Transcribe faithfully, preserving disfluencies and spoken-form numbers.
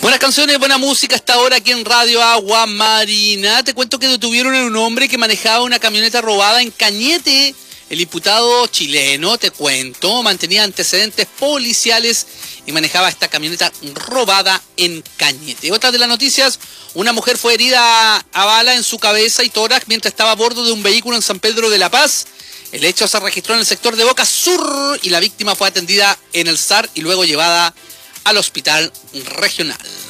Buenas canciones, buena música hasta ahora aquí en Radio Agua Marina. Te cuento que detuvieron a un hombre que manejaba una camioneta robada en Cañete. El imputado chileno, te cuento, mantenía antecedentes policiales y manejaba esta camioneta robada en Cañete. Otra de las noticias, una mujer fue herida a bala en su cabeza y tórax mientras estaba a bordo de un vehículo en San Pedro de la Paz. El hecho se registró en el sector de Boca Sur y la víctima fue atendida en el S A R y luego llevada al hospital regional.